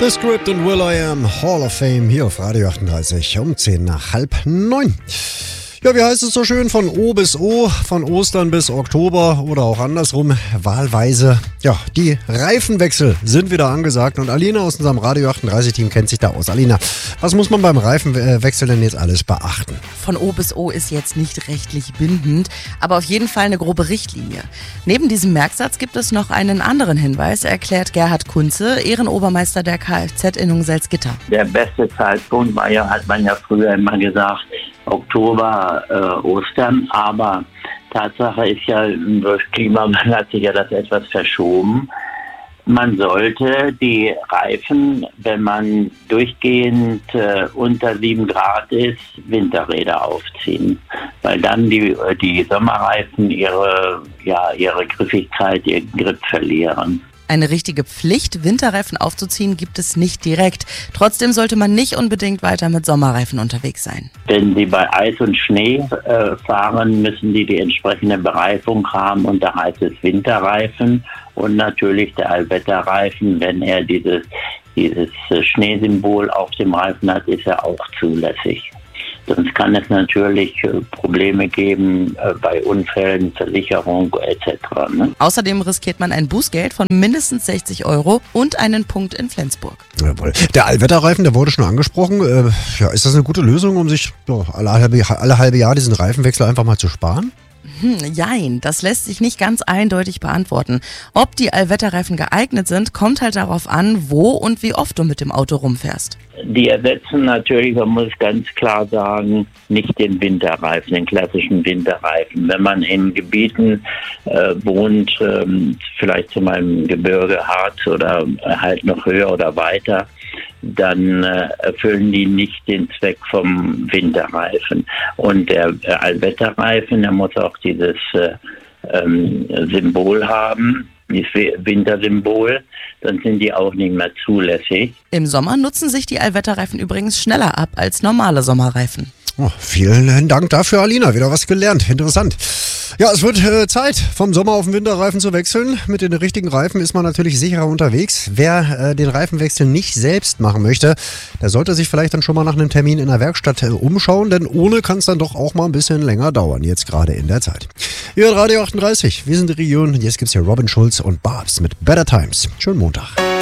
The Script und will.i.am Hall of Fame hier auf Radio 38 um 8:50. Ja, wie heißt es so schön? Von O bis O, von Ostern bis Oktober oder auch andersrum, wahlweise. Ja, die Reifenwechsel sind wieder angesagt und Alina aus unserem Radio 38-Team kennt sich da aus. Alina, was muss man beim Reifenwechsel denn jetzt alles beachten? Von O bis O ist jetzt nicht rechtlich bindend, aber auf jeden Fall eine grobe Richtlinie. Neben diesem Merksatz gibt es noch einen anderen Hinweis, erklärt Gerhard Kunze, Ehrenobermeister der Kfz-Innung Salzgitter. Der beste Zeitpunkt war ja, hat man ja früher immer gesagt, Oktober, Ostern, aber Tatsache ist ja, durch Klimawandel hat sich ja das etwas verschoben. Man sollte die Reifen, wenn man durchgehend unter 7 Grad ist, Winterräder aufziehen, weil dann die Sommerreifen ihre Griffigkeit, ihren Grip verlieren. Eine richtige Pflicht, Winterreifen aufzuziehen, gibt es nicht direkt. Trotzdem sollte man nicht unbedingt weiter mit Sommerreifen unterwegs sein. Wenn Sie bei Eis und Schnee fahren, müssen die entsprechende Bereifung haben und da heißt es Winterreifen und natürlich der Allwetterreifen, wenn er dieses Schneesymbol auf dem Reifen hat, ist er auch zulässig. Sonst kann es natürlich Probleme geben bei Unfällen, Versicherung etc. Ne? Außerdem riskiert man ein Bußgeld von mindestens 60 € und einen Punkt in Flensburg. Jawohl. Der Allwetterreifen, der wurde schon angesprochen. Ist das eine gute Lösung, um sich alle halbe Jahr diesen Reifenwechsel einfach mal zu sparen? Jein, das lässt sich nicht ganz eindeutig beantworten. Ob die Allwetterreifen geeignet sind, kommt halt darauf an, wo und wie oft du mit dem Auto rumfährst. Die ersetzen natürlich, man muss ganz klar sagen, nicht den Winterreifen, den klassischen Winterreifen. Wenn man in Gebieten wohnt, vielleicht zu meinem Gebirge, Harz oder halt noch höher oder weiter, dann erfüllen die nicht den Zweck vom Winterreifen. Und der Allwetterreifen, der muss auch dieses Symbol haben, dieses Wintersymbol, dann sind die auch nicht mehr zulässig. Im Sommer nutzen sich die Allwetterreifen übrigens schneller ab als normale Sommerreifen. Oh, vielen Dank dafür, Alina. Wieder was gelernt. Interessant. Ja, es wird Zeit, vom Sommer auf den Winterreifen zu wechseln. Mit den richtigen Reifen ist man natürlich sicherer unterwegs. Wer den Reifenwechsel nicht selbst machen möchte, der sollte sich vielleicht dann schon mal nach einem Termin in der Werkstatt umschauen, denn ohne kann es dann doch auch mal ein bisschen länger dauern, jetzt gerade in der Zeit. Ihr hört Radio 38, wir sind die Region. Jetzt gibt's hier Robin Schulz und Babs mit Better Times. Schönen Montag.